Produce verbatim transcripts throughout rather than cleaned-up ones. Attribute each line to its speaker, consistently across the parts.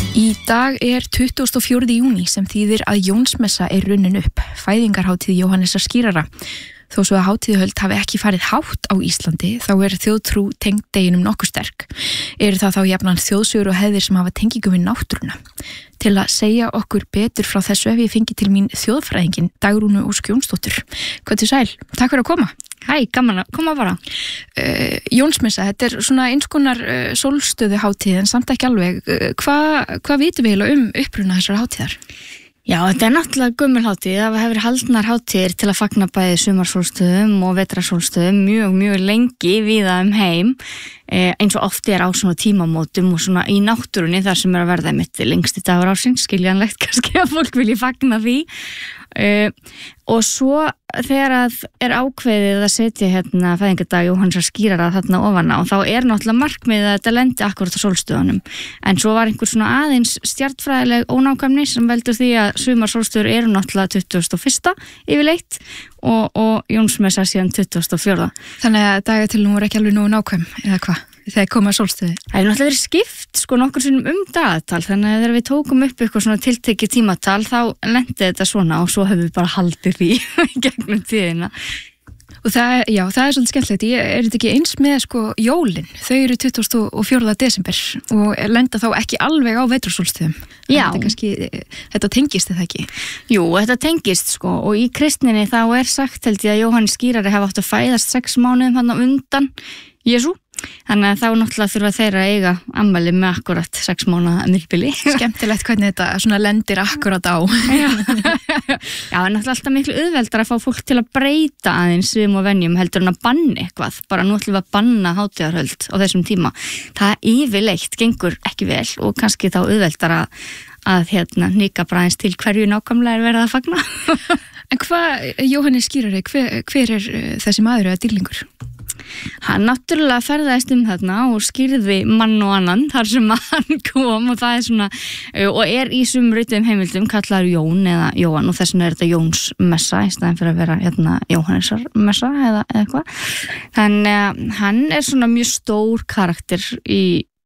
Speaker 1: Í dag er tuttugasta og fjórða júní sem þýðir að Jónsmessa er runnin upp, fæðingarhátíð Jóhannesar skírara. Þó svo að hátíðahöld hafi ekki farið hátt á Íslandi, þá er þjóðtrú tengd deginum nokkuð sterk. Eru það þá jafnan þjóðsögur og hefðir sem hafa tengingu við náttúruna. Til að segja okkur betur frá þessu hef ég fengið til mín þjóðfræðingin Dagrúnu Ósk Jónsdóttur. Hvað til sæl? Takk fyrir að koma.
Speaker 2: Hæ, gaman að koma bara.
Speaker 1: Uh, Jónsmessa, þetta er svona eins konar uh, sólstöðu hátíð en samt ekki alveg. Uh, Hvað hva vitum við eiginlega um uppruna þessar hátíðar?
Speaker 2: Já, þetta er náttúrulega gömul hátíð. Það hefur haldnar hátíðir til að fagna bæði sumarsólstöðum og vetrarsólstöðum mjög, mjög lengi víða um heim, eh, eins og oft er á svona tímamótum og svona í náttúrunni þar sem er að verða mitt lengsti dagur ársins, skiljanlegt kannski að fólk vilji fagna því. Uh, og svo þegar að er ákveðið að setja hérna fæðingardag Jóhannesar skírara þarna ofan á, þá er náttúrulega markmiðið að þetta lendi akkurat á sólstöðunum, en svo var einhver svona aðeins stjartfræðileg ónákvæmni sem veldur því að sumar sólstöður eru náttúrulega tuttugasta og fyrsta yfirleitt og, og Jónsmessa síðan tuttugasta og fjórða.
Speaker 1: Þannig að dagatilum voru ekki alveg nógu nákvæm eða hvað? Þegar koma sólstöði.
Speaker 2: Það er náttúrulega verið skipt sko nokkur sinnum um dagatal, þannig að þegar við tókum upp eitthvað svona tiltekið tímatal þá lendi þetta svona og svo höfum við bara haldið því gegnum tíðina.
Speaker 1: Og það, já, það er svolítið skemmtilegt. Ég er þetta ekki eins með sko jólin. Þau eru tuttugasta og fjórða desember og lenda þá ekki alveg á vetrarsólstöðum.
Speaker 2: Já.
Speaker 1: Þetta, kannski, þetta tengist þetta ekki?
Speaker 2: Jú, þetta tengist sko og í kristninni þá er sagt held ég að Jóhannes skírari hafa átt að fæðast sex mánuðum hann á undan Jesú. Þannig að þá náttúrulega þurfa þeirra að eiga afmæli með akkurat sex mánaða millibili.
Speaker 1: Skemmtilegt hvernig þetta svona lendir akkurat á.
Speaker 2: Já, Já en náttúrulega alltaf miklu auðveldar að fá fólk til að breyta aðeins siðum og venjum heldur en að banna eitthvað. Bara nú ætlum við að banna hátíðarhöld á þessum tíma. Það yfirleitt gengur ekki vel og kannski þá auðveldar að, að hérna, hnika bara aðeins til hverju nákvæmlega er verið að fagna.
Speaker 1: En hvað, Jóhannes skírari, hver, hver er þessi maður eða dýrlingur?
Speaker 2: Hann náttúrulega ferðaðist um þarna og skýrði mann og annan þar sem hann kom og það er svona og er í sumritum heimildum kallaður Jón eða Jóhann og þess vegna er þetta Jónsmessa í staðinn fyrir að vera hérna Jóhannesarmessa eða eitthvað. Þannig að hann er svona mjög stór karakter í,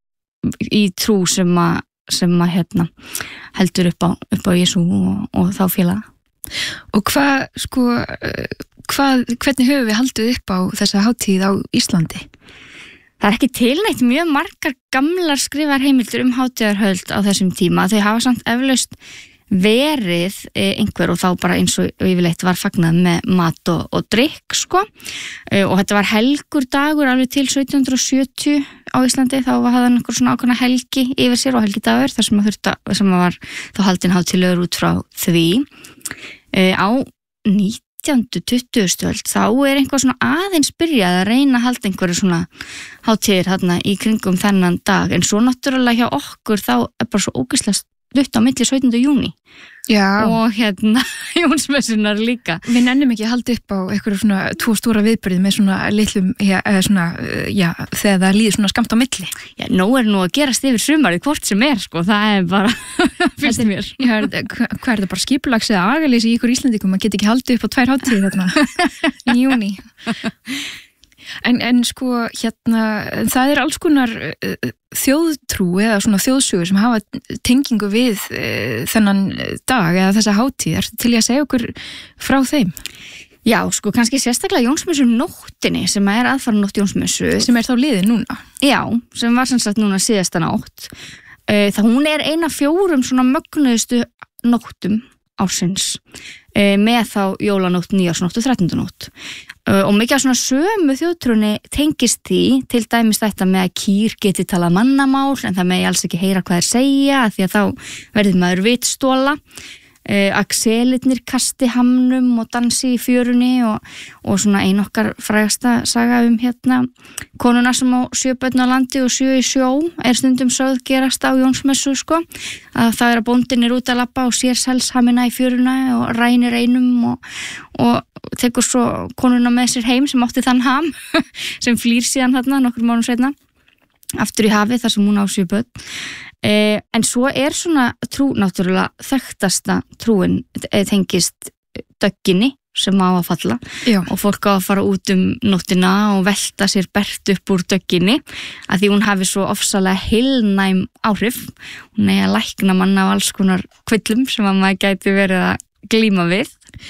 Speaker 2: í trú sem að, sem að hérna heldur upp á, upp á Jesú og, og þá félaga.
Speaker 1: Og hvað, sko, hvað, hvernig höfum við haldið upp á þessa hátíð á Íslandi?
Speaker 2: Það er ekki tilnætt mjög margar gamlar skrifar heimildur um hátíðarhöld á þessum tíma. Þau hafa samt eflaust verið einhver og þá bara eins og yfirleitt var fagnað með mat og, og drykk, sko. Og þetta var helgur dagur alveg til sautján hundruð og sjötíu á Íslandi, þá hafði hann einhver svona ákveðna helgi yfir sér og helgidagur þar sem að þurfti að, sem að var þá haldin hátíðlegur út frá því. Á nítjándu tuttugustu öld þá er einhver svona aðeins byrjað að reyna að halda einhverju svona hátíðir þarna í kringum þennan dag, en svo náttúrulega hjá okkur þá er bara svo ógeðslega stutt á milli sautjánda júní.
Speaker 1: Já.
Speaker 2: Og hérna Jónsmessunar líka.
Speaker 1: Við nennum ekki að halda upp á einhverju svona tvo stóra viðburði með svona litlum, já, eða svona, já, þegar það líður svona skammt á milli.
Speaker 2: Já, nóg er nú að gerast yfir sumarið hvort sem er, sko, það er bara, finnst mér.
Speaker 1: Já, hvað er þetta bara skipulags eða agaleysi í ykkur Íslandingum, maður get ekki haldið upp á tvær hátíðir þarna í júní. En, en sko, hérna, það er alls konar uh, þjóðtrú eða svona þjóðsögur sem hafa tengingu við uh, þennan dag eða þessa hátíð. Ertu til í að segja okkur frá þeim?
Speaker 2: Já, sko, kannski sérstaklega Jónsmessu nóttinni sem er aðfaranótt Jónsmessu.
Speaker 1: Sem er þá liðin núna?
Speaker 2: Já, sem var sem sagt núna síðasta nótt. Uh, það hún er eina fjórum svona mögnuðustu nóttum ársins uh, með þá jólanótt, nýjársnótt og þrettándanótt. Uh, og mikið af svona sömu þjóðtrúni tengist því, til dæmis þetta með að kýr geti talað mannamál en það megi alls ekki heyra hvað þeir segja því að þá verður maður vitstóla. Uh, Axelirnir kasti hamnum og dansi í fjörunni og, og svona ein okkar frægasta saga um hérna konuna sem á sjö börn á landi og sjö í sjó er stundum sögð gerast á Jónsmessu, sko, að það er að bóndin er út að labba og sér selshamina í fjöruna og rænir einum og, og tekur svo konuna með sér heim sem átti þann ham sem flýr síðan þarna nokkur mánuðum seinna aftur í hafi þar sem hún á sjö börn. Eh, en svo er svona trú náttúrulega þekktasta trúin tengist dögginni sem á að falla
Speaker 1: Já.
Speaker 2: og fólk á að fara út um nóttina og velta sér bert upp úr dögginni að því hún hafi svo ofsalega heilnæm áhrif. Hún er að lækna mann af alls konar kvillum sem að maður gæti verið að glíma við.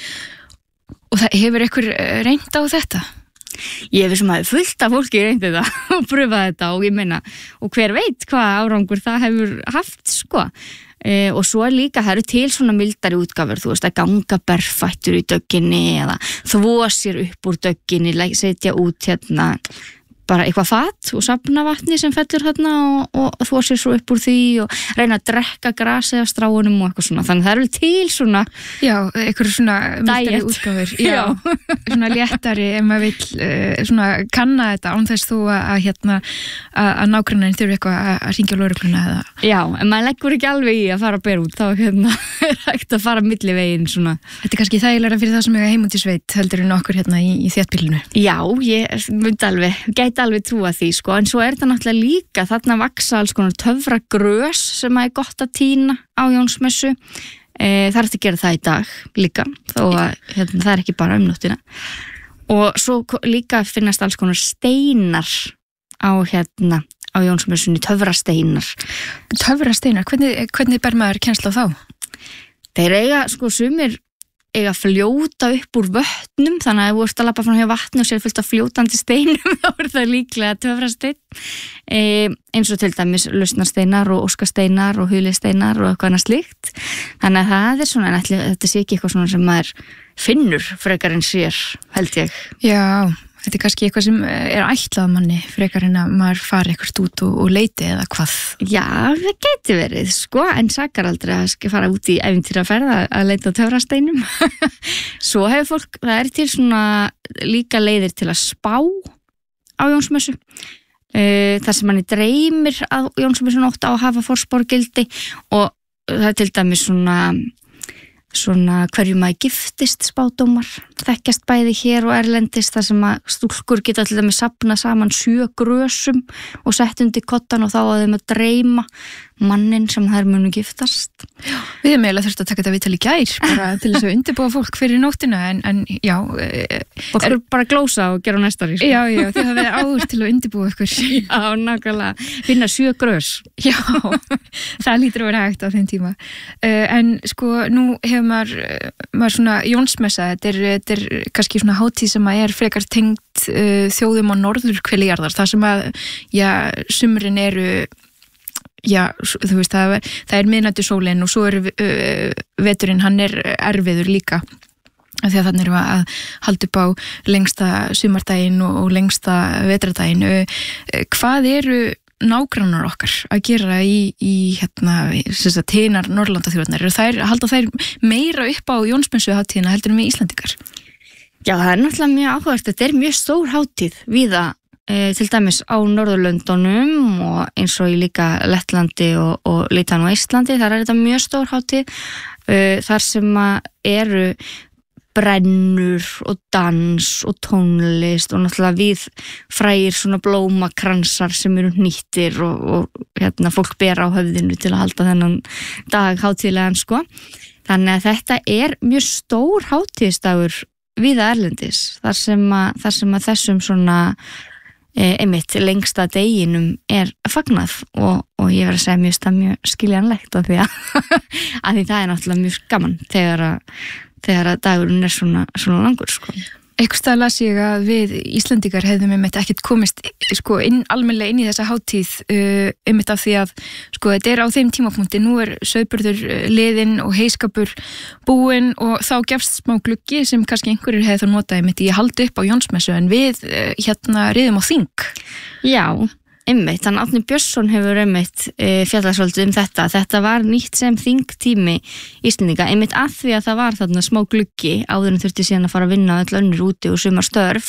Speaker 1: Og það hefur ykkur reynt á þetta?
Speaker 2: Ég hef sem að fullt af fólki reyndi þetta og pröfa þetta og ég meina og hver veit hvað árangur það hefur haft sko. E, og svo er líka, það eru til svona mildari útgáfur, þú veist, að ganga berfættur í dögginni eða þvo sér upp úr dögginni, setja út hérna bara eitthvað fat og safna vatni sem fellur hérna og, og þvo sér svo upp úr því og reyna að drekka grasi af stráunum og eitthvað svona, þannig það eru til svona
Speaker 1: Já, eitthvað svona mildari útgáfur Já, Já. Svona léttari ef maður vill uh, svona kanna þetta án þess þú að, að hérna að, að nágrannarinn þurfi eitthvað að, að ringja lögregluna eða
Speaker 2: Já, en maður leggur ekki alveg í að fara að bera út þá hérna er hægt að fara milli veginn svona.
Speaker 1: Þetta er kannski þægilega fyrir það sem eiga heim út í sveit heldur en okkur hérna í, í þéttbýlinu
Speaker 2: Já, ég myndi alveg, gæti alveg trúa því sko, en svo er þetta náttúrulega líka þarna vaksa alls konar töfragrös sem að er gott að tína á Jónsmessu e, það er eftir að gera það í dag líka, þó að hérna, það er ekki bara um nóttina og svo líka finnast alls konar steinar á hérna á Jónsmessunni, töfrasteinar
Speaker 1: Töfrasteinar, hvernig, hvernig ber maður kennsla á þá?
Speaker 2: Þeir eiga, sko, sumir eiga að fljóta upp úr vötnum þannig að ef þú ert að labba frá hjá vatni og sér fullt af fljótandi steinum þá er það líklega töfrasteinn e, eins og til dæmis lausnarsteinar og óskasteinar og hulisteinar og eitthvað annað slíkt þannig að það er svona, en ætli, þetta sé ekki eitthvað svona sem maður finnur frekar en sér, held ég
Speaker 1: Já, þetta er kannski eitthvað sem er ætlað manni frekar en að maður fari eitthvað út og, og leiti eða hvað
Speaker 2: Já, það geti verið, sko, en sakar aldrei að fara út í ævintýraferð að leita töfrasteinum Svo hefur fólk, það er til svona líka leiðir til að spá á Jónsmessu e, þar sem manni dreymir að Jónsmessu nótt á að hafa forspárgildi og það er til dæmis svona svona hverju maður giftist spádómar þekkjast bæði hér og erlendis þar sem að stúlkur geta til dæmis safna saman sjö grösum og sett undir kottan og þá að þeim að dreyma mannin sem þær munu giftast
Speaker 1: já, Við erum eiginlega þurft að taka þetta viðtal í gær bara til þess að undirbúa fólk fyrir nóttina en, en já
Speaker 2: Fólk er bara að glósa og gera næstari sko.
Speaker 1: Já, já, þið hafið áður til að undirbúa ykkur
Speaker 2: Já, nákvæmlega, finna sjö grös
Speaker 1: Já, það lítur að vera hægt á þeim tíma uh, en sko, nú hefur maður, maður svona Jónsmessa, þetta er, þetta er kannski svona hátíð sem að er frekar tengd uh, þjóðum á norðurhveli jarðar þar sem að, já, sumrin eru Já, þú veist, það, það er miðnættu sólin og svo er uh, veturinn, hann er erfiður líka af því að þannig erum við að halda upp á lengsta sumardaginn og, og lengsta vetradaginn uh, hvað eru nágrannar okkar að gera í, í hérna, tíðnar Norðurlandaþjóðirnar, þær, halda þær meira upp á Jónsmessuhátíðina heldur en við Íslandingar?
Speaker 2: Já, það er náttúrulega mjög áhugavert, þetta er mjög stór hátíð víða E, til dæmis á Norðurlöndunum og eins og í líka Lettlandi og, og Litan og Íslandi, þar er þetta mjög stór hátíð e, þar sem að eru brennur og dans og tónlist og náttúrulega við frægir svona blómakransar sem eru nýttir og, og hérna, fólk ber á höfðinu til að halda þennan dag hátíðlegan sko. Þannig að þetta er mjög stór hátíðsdagur víða erlendis þar sem að, þar sem að þessum svona einmitt lengsta deginum er fagnað og, og ég verð að segja mjög stað mjög skiljanlegt af því að, að því það er náttúrulega mjög gaman þegar að, þegar að dagurinn er svona, svona langur sko.
Speaker 1: Eitthvað stað las ég að við Íslendingar hefðum einmitt ekkert komist sko, inn, almennilega inn í þessa hátíð uh, einmitt af því að sko, þetta er á þeim tímapunkti, nú er sauðburður liðinn og heiskapur búinn og þá gefst smá gluggi sem kannski einhverjir hefði þá notað einmitt í að halda upp á Jónsmessu en við uh, hérna riðum á þing.
Speaker 2: Já, einmitt, þannig að Árni Björnsson hefur einmitt e, fjallarsvöldið um þetta. Þetta var nýtt sem þingtími Íslendinga, einmitt að því að það var þarna smá gluggi áður en þurfti síðan að fara að vinna öll önnur úti og sumar störf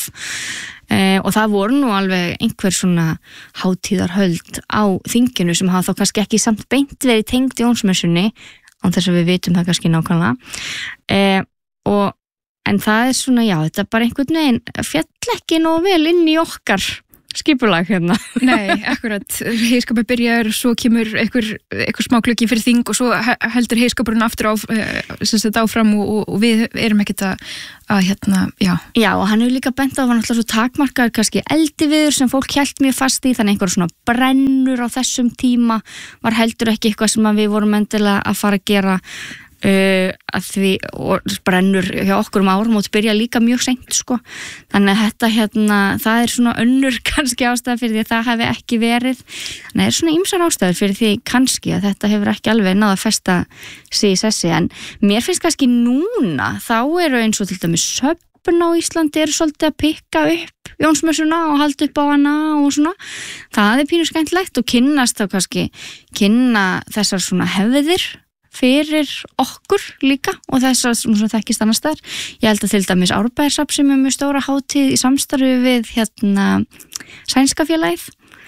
Speaker 2: e, og það voru nú alveg einhver svona hátíðarhöld á þinginu sem hafa þá kannski ekki samt beint verið tengd í Jónsmessunni án þess að við vitum það kannski nákvæmlega e, og en það er svona, já, þetta er bara einhvern veginn fjall ekki nóg vel inn í okkar skipulag hérna.
Speaker 1: Nei, akkurat, heiskapur byrjar, svo kemur einhver, einhver smá klukki fyrir þing og svo heldur heiskapurinn aftur á, sem þetta áfram og, og við erum ekkert að, að hérna, já.
Speaker 2: Já, og hann hefur líka bent á að hann alltaf svo takmarkar kannski eldiviður sem fólk hélt mjög fast í, þannig einhver svona brennur á þessum tíma var heldur ekki eitthvað sem við vorum endilega að fara að gera. Uh, að því og brennur hjá okkur um áramót byrja líka mjög seint sko, þannig að þetta hérna það er svona önnur kannski ástæða fyrir því að það hefði ekki verið, þannig að það er svona ýmsar ástæður fyrir því kannski að þetta hefur ekki alveg náða að festa sig í sessi, en mér finnst kannski núna þá eru eins og til dæmis söfn á Íslandi eru svolítið að pikka upp Jónsmessuna og halda upp á hana og svona, það er pínu skemmtilegt og kynnast þá kannski kynna þessar svona hefðir fyrir okkur líka og þess að sem þekkist annars þar. Ég held að til dæmis Árbæjarsafn sem er mjög stóra hátíð í samstarfi við hérna Sænska félagið.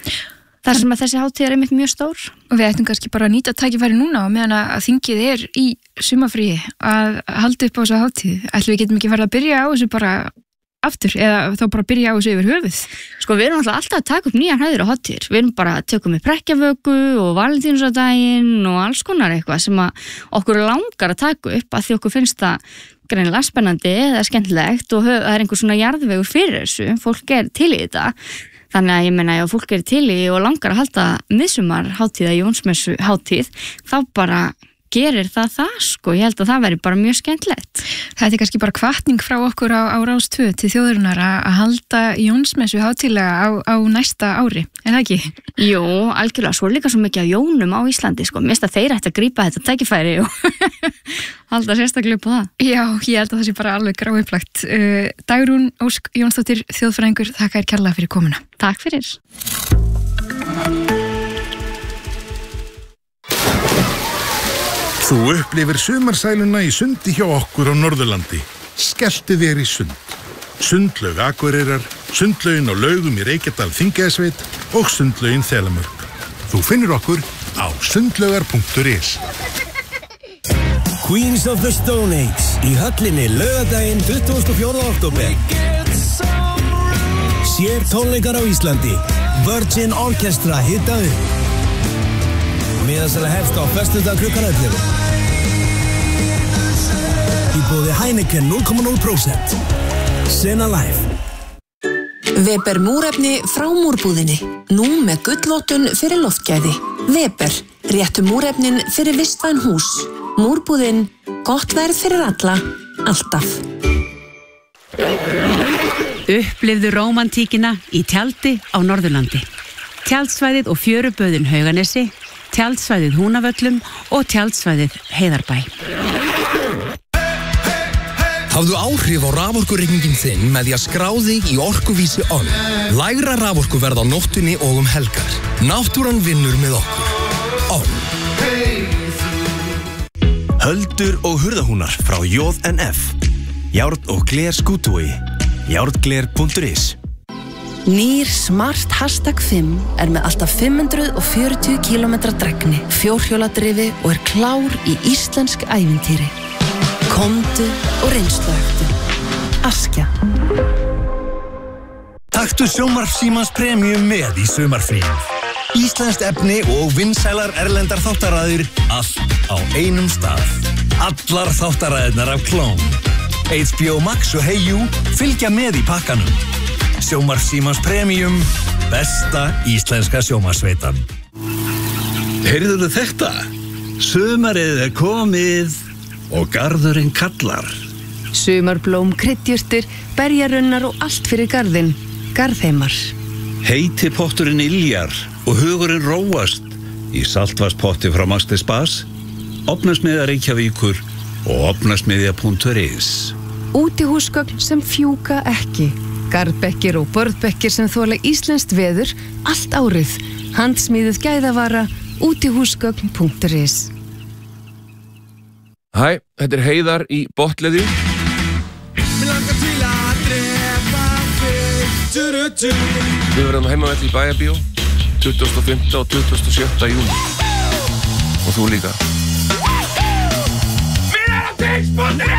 Speaker 2: Þar sem að þessi hátíð er einmitt mjög stór.
Speaker 1: Og við ættum kannski bara að nýta tækifæri núna og meðan að þingið er í sumarfríi að halda upp á þessu hátíð. Ætlum við getum ekki farið að byrja á þessu bara aftur eða þá bara byrja á þessu yfir höfuð.
Speaker 2: Sko við erum alltaf að taka upp nýjar hæðir á hátíðir. Við erum bara að tökum upp prekkjavöku og valentínsdaginn og alls konar eitthvað sem að okkur langar að taka upp að því okkur finnst það greinilega spennandi eða skemmtilegt og það er einhver svona jarðvegur fyrir þessu. Fólk er til í þetta. Þannig að ég meina ef fólk er til í og langar að halda miðsumar hátíð eða Jónsmessu hátíð þá bara gerir það það sko, ég held að það veri bara mjög skemmtilegt.
Speaker 1: Þetta er kannski bara hvatning frá okkur á, á Rás tvö til þjóðarinnar að halda Jónsmessu hátíðlega á, á næsta ári, er það ekki?
Speaker 2: Jú, algjörlega, svo líka svo mikið á jónum á Íslandi sko, mest að þeir ætti að grípa þetta tækifæri og halda sérstaklega upp á það.
Speaker 1: Já, ég held að það sé bara alveg gráupplagt. Uh, Dagrún Ósk Jónsdóttir, þjóðfræðingur, þakka þér kærlega fyrir komuna.
Speaker 2: Takk fyrir.
Speaker 3: Þú upplifir sumarsæluna í sundi hjá okkur á Norðurlandi. Skelltu þér í sund. Sundlaug Akureyrar, sundlaugin á Laugum í Reykjadal Þingeyjarsveit og sundlaugin Þelamörk. Þú finnur okkur á sundlaugar punktur is.
Speaker 4: Queens of the Stone Age í höllinni laugardaginn tuttugasta og fjórða október. Sér tónleikar á Íslandi. Virgin Orchestra hita upp. Miðasala hefst á föstudag klukkan ellefu. Í boði Heineken núll komma núll prósent. Sena Live.
Speaker 5: Weber múrefni frá múrbúðinni. Nú með gullvottun fyrir loftgæði. Weber, réttu múrefnin fyrir vistvæn hús. Múrbúðin, gott verð fyrir alla, alltaf.
Speaker 6: Upplifðu rómantíkina í tjaldi á Norðurlandi. Tjaldsvæðið og fjöruböðin Hauganesi, tjaldsvæðið Húnavöllum og tjaldsvæðið Heiðarbæ.
Speaker 7: Hafðu áhrif á raforkureikningin þinn með því að skrá þig í Orkuvísi On. Lægra raforkuverð á nóttunni og um helgar. Náttúran vinnur með okkur. On.
Speaker 4: Höldur og hurðahúnar frá J N F. Járn og gler skútúi. járngler punktur is.
Speaker 5: Nýr Smart Hashtag fimm er með alltaf fimm hundruð fjörutíu kílómetra drægni, fjórhjóladrifi og er klár í íslensk ævintýri. Komdu og reynsluöktu. Askja.
Speaker 4: Taktu sjónvarpssímans Premium með í sumarfríið. Íslenskt efni og vinsælar erlendar þáttaraðir, allt á einum stað. Allar þáttaraðirnar af Klón. H B O Max og Hey You fylgja með í pakkanum. Sjónvarpssímans Premium, besta íslenska sjónvarpssveitan.
Speaker 8: Heyrðuðu þetta? Sumarið er komið og garðurinn kallar.
Speaker 5: Sumarblóm, kryddjurtir, berjarunnar og allt fyrir garðinn. Garðheimar.
Speaker 8: Heiti potturinn iljar og hugurinn róast í saltvarspotti frá Maxti Spas, Ofnasmiðja Reykjavíkur og ofnasmiðja punktur is.
Speaker 5: Útihúsgögn sem fjúka ekki. Garðbekkir og börðbekkir sem þola íslenskt veður allt árið. Handsmíðuð gæðavara, útihúsgögn punktur is.
Speaker 9: Hæ, þetta er Heiðar í Botleði.
Speaker 10: Mér langar til að drepa þig.
Speaker 9: Við verðum heimavelli í Bæjarbíó tuttugasta og fimmta og tuttugasta og sjötta júní. Og þú líka.
Speaker 10: Mér er að tegspotni!